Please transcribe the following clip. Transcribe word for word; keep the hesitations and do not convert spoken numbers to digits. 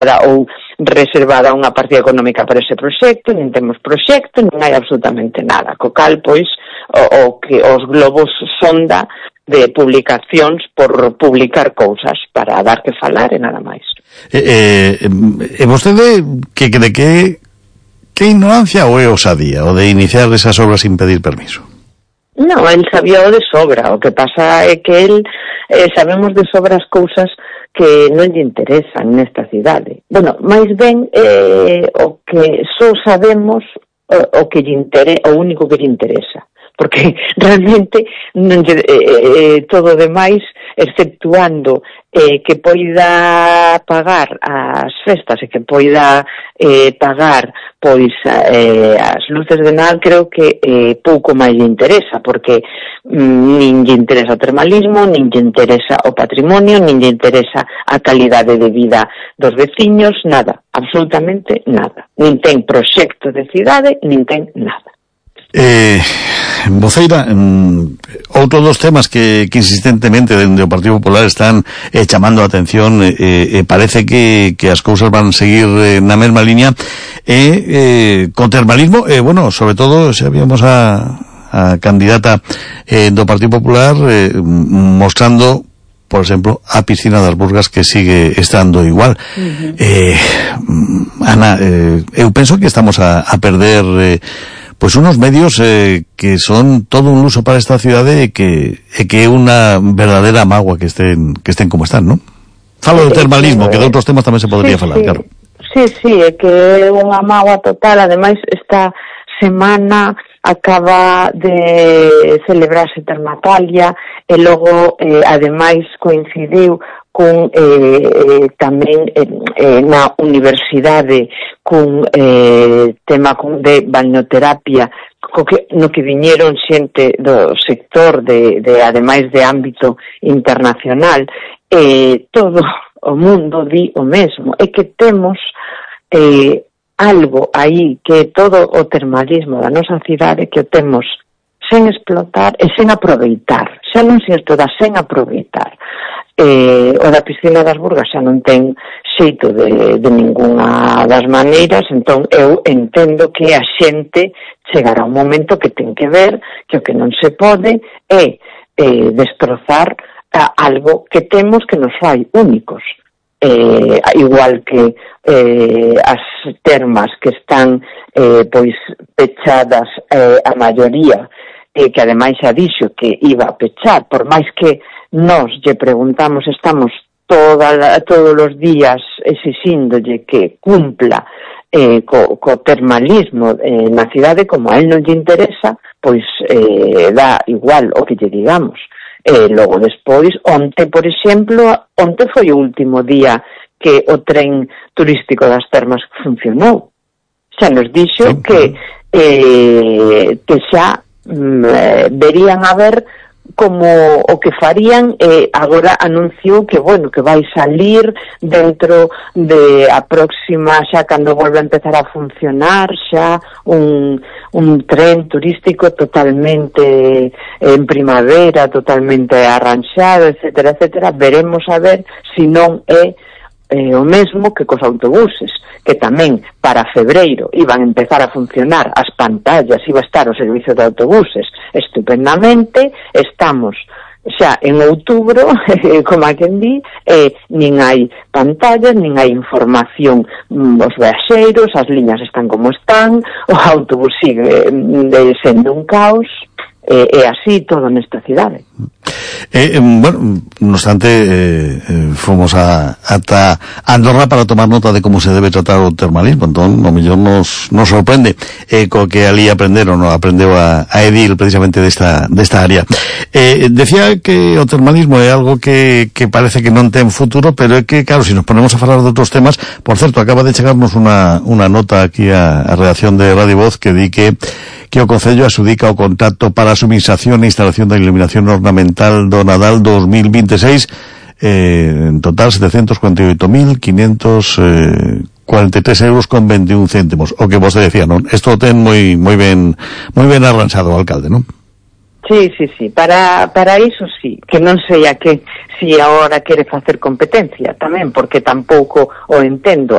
ou reservada unha partida económica para ese proxecto, nin temos proxecto, non hai absolutamente nada. Co cal, pois, o, o que os globos sonda de publicacións por publicar cousas para dar que falar e nada máis. E, eh, e vostede que cree que que ignorancia ou é osadía o de iniciar esas obras sin pedir permiso? Non, el sabía o de sobra. O que pasa é que el eh, sabemos de sobra as cousas que non lle interesan nesta cidade. Bueno, máis ben eh, o que só sabemos o, o que lle interesa, o único que lle interesa, porque realmente non lle, eh, eh, todo o demais, exceptuando eh, que poida pagar as festas e que poida eh, pagar pois eh, as luces de Nadal, creo que eh, pouco máis lle interesa, porque mm, nin lle interesa o termalismo, nin lle interesa o patrimonio, nin lle interesa a calidade de vida dos veciños, nada, absolutamente nada. Nin ten proxecto de cidade, nin ten nada. Eh, voceira, mm, outro dos temas que, que insistentemente dende o Partido Popular están eh, chamando a atención, eh, eh, parece que, que as cousas van seguir eh, na mesma línea, e eh, eh, co termalismo, eh, bueno, sobre todo xa víamos a, a candidata eh, do Partido Popular eh, mostrando, por exemplo, a piscina das Burgas, que sigue estando igual. Uh-huh. eh, Ana, eh, eu penso que estamos a, a perder eh, pois unos medios eh, que son todo un luso para esta cidade e que é que é unha verdadeira mágoa que estén que estén como están, non? Falo do termalismo, que de outros temas tamén se podría sí, falar, sí. claro. Sí, sí, é que é unha mágoa total. Ademais, esta semana acaba de celebrarse Termatalia e logo, eh, ademais, coincidiu con eh, eh, tamén eh, na universidade cun eh, tema con de balneoterapia co que, no que viñeron xente do sector de, de ademais de ámbito internacional. Eh, todo o mundo di o mesmo, é que temos eh, algo aí que é todo o termalismo da nosa cidade que o temos sen explotar e sen aproveitar, xa non se explotar, sen aproveitar. Eh, o da piscina das Burgas xa non ten xeito de, de ninguna das maneiras, entón eu entendo que a xente chegará un momento que ten que ver que o que non se pode é eh, destrozar a algo que temos que nos fai únicos. Eh, igual que eh, as termas que están eh, pois pechadas eh, a maioría, eh, que ademais xa dixo que iba a pechar, por máis que nós lle preguntamos, estamos toda la, todos os días exixíndolle que cumpla eh, co, co termalismo eh, na cidade, como a él non lle interesa, pois eh, dá igual o que lle digamos. E logo despois, onte, por exemplo, onte foi o último día que o tren turístico das termas funcionou. Xa nos dixo sí, que eh, que xa mm, verían a ver como o que farían, eh, agora anunciou que, bueno, que vai salir dentro de a próxima, xa cando volve a empezar a funcionar, xa un, un tren turístico totalmente en primavera, totalmente arranxado, etcétera, etcétera. Veremos a ver se non é eh, o mesmo que cos autobuses, que tamén para febreiro iban a empezar a funcionar as pantallas, iba a estar o servicio de autobuses estupendamente, estamos xa en outubro, como a quen di, eh, nin hai pantallas, nin hai información os viaxeiros, as liñas están como están, o autobús sigue eh, sendo un caos, e eh, así todo nesta cidade. Eh, bueno, no obstante, eh, eh, fomos a, ata Andorra para tomar nota de como se debe tratar o termalismo, entón, o mellor nos, nos sorprende eh, co que ali aprenderon, no aprendeu a, a Edil precisamente desta, desta área. Eh, decía que o termalismo é algo que, que parece que non ten futuro, pero é que, claro, se si nos ponemos a falar de outros temas, por certo, acaba de chegarnos unha, unha nota aquí a, a redacción de Radio Voz que di que que o Concello asudica o contrato para a subministración e instalación da iluminación ornamental do Nadal dos mil veintiséis, eh, en total setecientos cuarenta y ocho mil quinientos cuarenta y tres euros con veintiún céntimos. O que vos decía, non? Isto ten moi moi ben moi ben arranxado o alcalde, non? Sí, sí, sí, para, para iso sí, que non sei a que si agora quere facer competencia tamén, porque tampouco o entendo.